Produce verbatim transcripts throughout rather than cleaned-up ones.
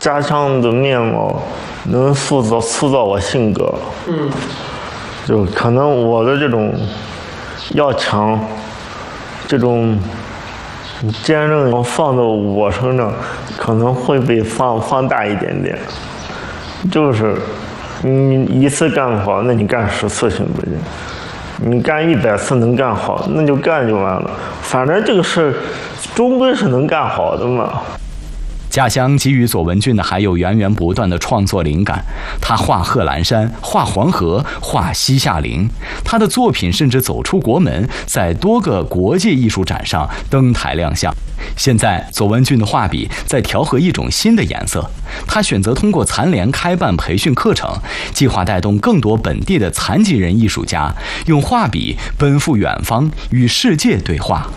家乡的面貌能塑造塑造我性格。 嗯， 就可能我的这种要强，这种坚韧放到我身上，可能会被放放大一点点。就是你一次干好，那你干十次行不行？你干一百次能干好，那就干就完了。反正这个事终归是能干好的嘛。 家乡给予左文俊的还有源源不断的创作灵感，他画贺兰山，画黄河，画西夏陵，他的作品甚至走出国门，在多个国际艺术展上登台亮相。现在左文俊的画笔在调和一种新的颜色，他选择通过残联开办培训课程，计划带动更多本地的残疾人艺术家用画笔奔赴远方，与世界对话。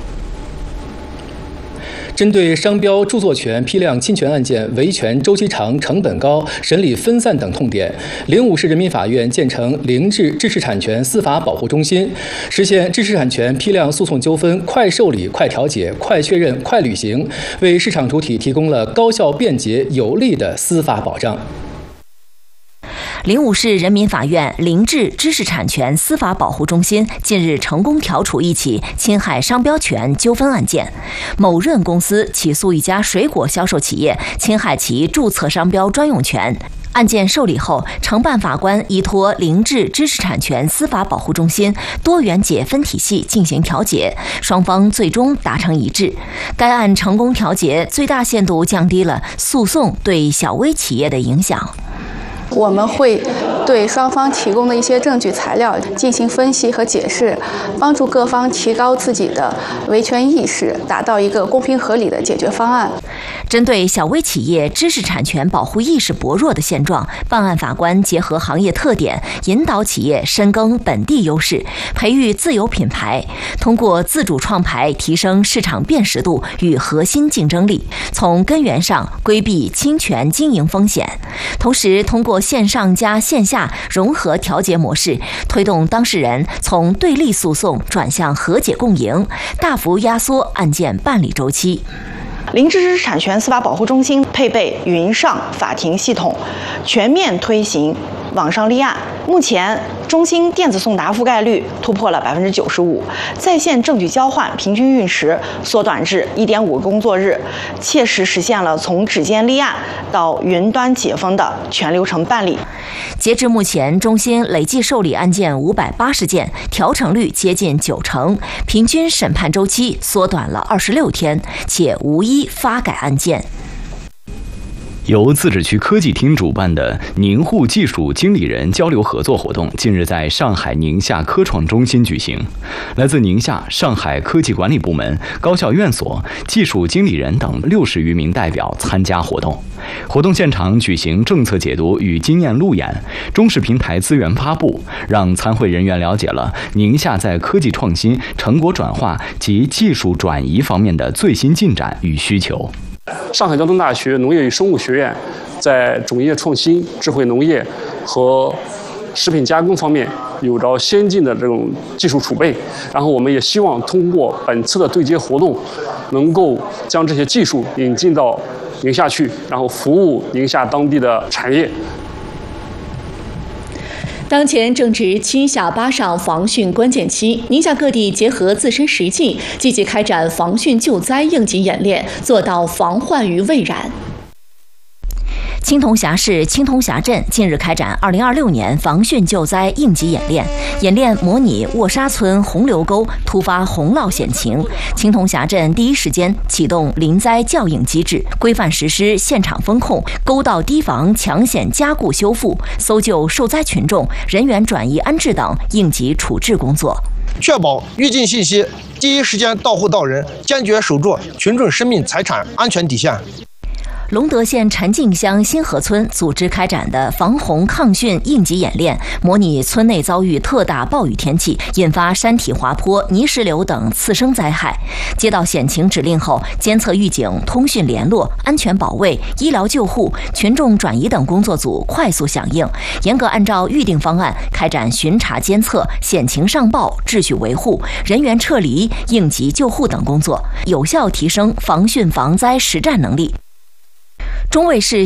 针对商标、著作权、批量侵权案件维权周期长、成本高、审理分散等痛点，灵武市人民法院建成灵智知识产权司法保护中心，实现知识产权批量诉讼纠纷快受理、快调解、快确认、快履行，为市场主体提供了高效、便捷、有力的司法保障。 灵武市人民法院灵智知识产权司法保护中心近日成功调处一起侵害商标权纠纷案件。某润公司起诉一家水果销售企业，侵害其注册商标专用权。案件受理后，承办法官依托灵智知识产权司法保护中心多元解分体系进行调解，双方最终达成一致。该案成功调解，最大限度降低了诉讼对小微企业的影响。 我们会对双方提供的一些证据材料进行分析和解释，帮助各方提高自己的维权意识，达到一个公平合理的解决方案。 针对小微企业知识产权保护意识薄弱的现状，办案法官结合行业特点，引导企业深耕本地优势，培育自有品牌，通过自主创牌提升市场辨识度与核心竞争力，从根源上规避侵权经营风险。同时，通过线上加线下融合调解模式，推动当事人从对立诉讼转向和解共赢，大幅压缩案件办理周期。 灵智知识产权司法保护中心配备云上法庭系统，全面推行网上立案。目前，中心电子送达覆盖率突破了百分之九十五，在线证据交换平均运时缩短至一点五个工作日，切实实现了从指尖立案到云端解封的全流程办理。 截至目前，中心累计受理案件五百八十件，调成率接近九成，平均审判周期缩短了二十六天，且无一发改案件。 由自治区科技厅主办的宁沪技术经理人交流合作活动近日在上海宁夏科创中心举行，来自宁夏、上海科技管理部门、高校院所、技术经理人等六十余名代表参加活动。活动现场举行政策解读与经验路演、中视平台资源发布，让参会人员了解了宁夏在科技创新、成果转化及技术转移方面的最新进展与需求。 上海交通大学农业与生物学院在种业创新、智慧农业和食品加工方面有着先进的这种技术储备，然后我们也希望通过本次的对接活动，能够将这些技术引进到宁夏去，然后服务宁夏当地的产业。 当前正值七下八上防汛关键期，宁夏各地结合自身实际，积极开展防汛救灾应急演练，做到防患于未然。 青铜峡市青铜峡镇近日开展二零二六年防汛救灾应急演练，演练模拟卧沙村洪流沟突发洪涝险情。青铜峡镇第一时间启动临灾教应机制，规范实施现场风控、沟道堤防抢险加固修复、搜救受灾群众、人员转移安置等应急处置工作， 确保预警信息第一时间到户到人，坚决守住群众生命财产安全底线。 隆德县陈敬乡新河村组织开展的防洪抗汛应急演练，模拟村内遭遇特大暴雨天气，引发山体滑坡、泥石流等次生灾害。接到险情指令后，监测预警、通讯联络、安全保卫、医疗救护、群众转移等工作组快速响应，严格按照预定方案开展巡查监测、险情上报、秩序维护、人员撤离、应急救护等工作，有效提升防汛防灾实战能力。中卫市